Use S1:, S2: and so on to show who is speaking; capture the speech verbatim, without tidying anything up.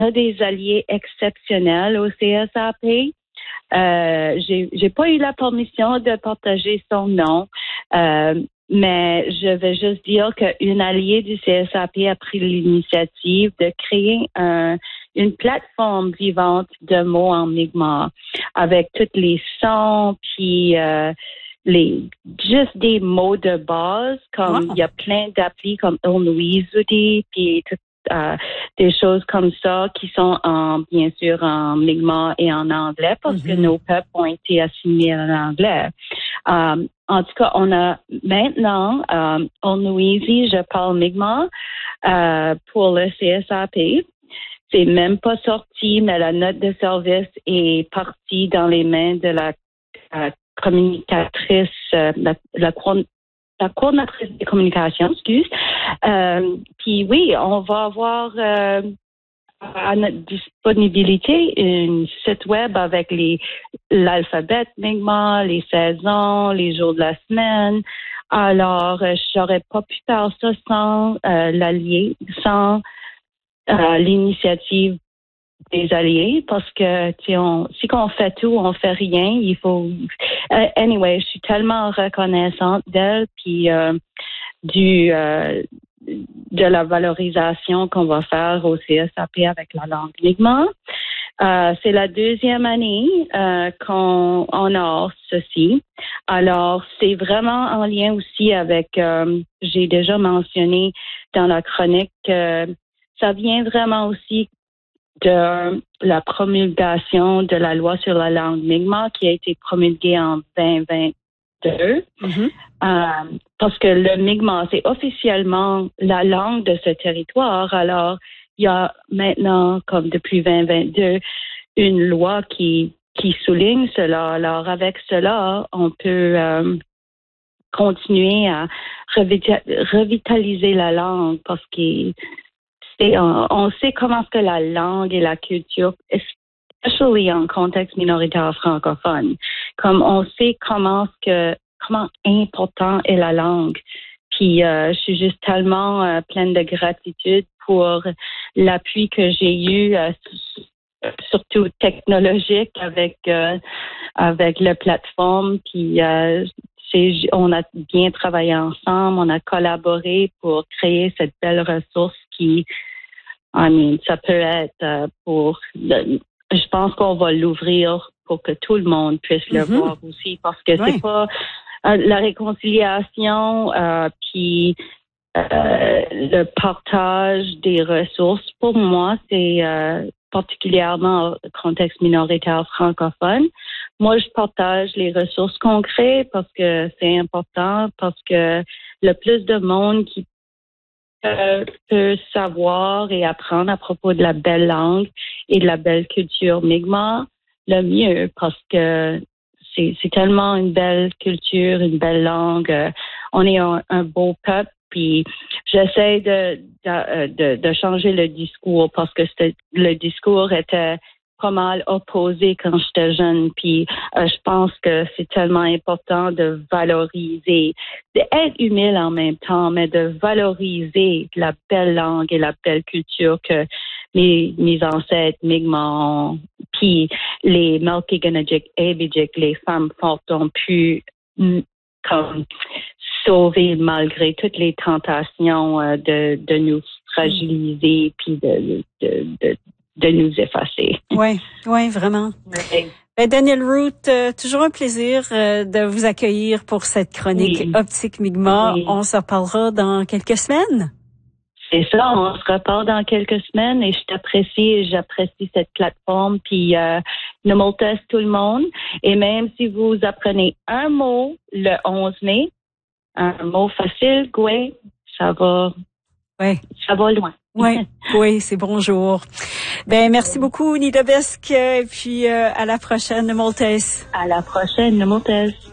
S1: a des alliés exceptionnels au C S A P. Euh, j'ai, j'ai pas eu la permission de partager son nom, euh, mais je vais juste dire qu'une alliée du C S A P a pris l'initiative de créer un, une plateforme vivante de mots en Mi'kmaq avec tous les sons, puis euh, les juste des mots de base, comme il wow. y a plein d'applis comme Ilnuizudi, puis tout Euh, des choses comme ça qui sont en, bien sûr en Mi'kmaq et en anglais parce mm-hmm. que nos peuples ont été assimilés en anglais. Um, en tout cas, on a maintenant um, Ilnuizi, je parle Mi'kmaq euh, pour le C S A P. C'est même pas sorti, mais la note de service est partie dans les mains de la euh, communicatrice, euh, la, la la coordinatrice des communications, excuse. Euh, puis oui, on va avoir euh, à notre disponibilité un site web avec les l'alphabet Mi'kmaq, les saisons, les jours de la semaine. Alors, euh, j'aurais pas pu faire ça sans euh, l'allié, sans euh, l'initiative des alliés, parce que tu sais, on, si qu'on fait tout, on fait rien. Il faut. Uh, anyway, je suis tellement reconnaissante d'elle, puis euh, du euh, de la valorisation qu'on va faire au C S A P avec la langue Mi'kmaq. Euh, c'est la deuxième année euh, qu'on honore ceci. Alors, c'est vraiment en lien aussi avec. Euh, j'ai déjà mentionné dans la chronique que ça vient vraiment aussi de la promulgation de la loi sur la langue Mi'kmaq qui a été promulguée en vingt vingt-deux. Mm-hmm. Euh, parce que le Mi'kmaq, c'est officiellement la langue de ce territoire. Alors, il y a maintenant, comme depuis vingt vingt-deux, une loi qui, qui souligne cela. Alors, avec cela, on peut euh, continuer à revita- revitaliser la langue parce que Et on, on sait comment que la langue et la culture, especially en contexte minoritaire francophone, comme on sait comment que comment important est la langue. Puis euh, je suis juste tellement euh, pleine de gratitude pour l'appui que j'ai eu, euh, surtout technologique avec euh, avec la plateforme. Puis euh, c'est, on a bien travaillé ensemble, on a collaboré pour créer cette belle ressource qui I mean, ça peut être euh, pour... Le, je pense qu'on va l'ouvrir pour que tout le monde puisse le mm-hmm. voir aussi, parce que oui. c'est pas euh, la réconciliation euh, puis euh, le partage des ressources. Pour moi, c'est euh, particulièrement au contexte minoritaire francophone. Moi, je partage les ressources concrètes parce que c'est important, parce que le plus de monde qui Euh, peut savoir et apprendre à propos de la belle langue et de la belle culture Mi'kmaq, le mieux, parce que c'est, c'est tellement une belle culture, une belle langue. Euh, on est un, un beau peuple, puis j'essaie de, de, de, de changer le discours parce que c'était, le discours était pas mal opposé quand j'étais jeune, puis euh, je pense que c'est tellement important de valoriser, d'être humile en même temps, mais de valoriser la belle langue et la belle culture que mes, mes ancêtres Mi'kmaq, puis les Melkiganajik, Abijik, les femmes fortes ont pu m- comme sauver malgré toutes les tentations euh, de, de nous fragiliser, puis de, de, de de nous effacer.
S2: Oui, oui, vraiment. Oui. Ben, Danielle Root, euh, toujours un plaisir euh, de vous accueillir pour cette chronique oui. Optique Mi'kmaq. Oui. On se reparlera dans quelques semaines.
S1: C'est ça, on se reparle dans quelques semaines et je t'apprécie et j'apprécie cette plateforme. Puis, euh, Namoltes tout le monde. Et même si vous apprenez un mot le onze mai, un mot facile, Goué, ça va,
S2: oui.
S1: ça va loin.
S2: Oui, oui, c'est bonjour. Ben, merci beaucoup, Nida Besque, et puis euh, à la prochaine, Namoltes.
S1: À la prochaine, Namoltes.